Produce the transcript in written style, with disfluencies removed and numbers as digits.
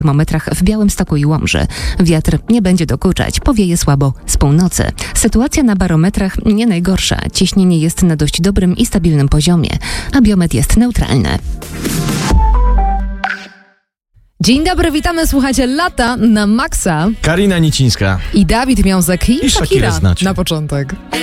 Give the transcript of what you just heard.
termometrach w Białymstoku i Łomży. Wiatr nie będzie dokuczać, powieje słabo z północy. Sytuacja na barometrach nie najgorsza. Ciśnienie jest na dość dobrym i stabilnym poziomie, a biometr jest neutralny. Dzień dobry, witamy, słuchajcie Lata na Maxa. Karina Nicińska. I Dawid Miązek i Shakira Shakira znacie. na początek.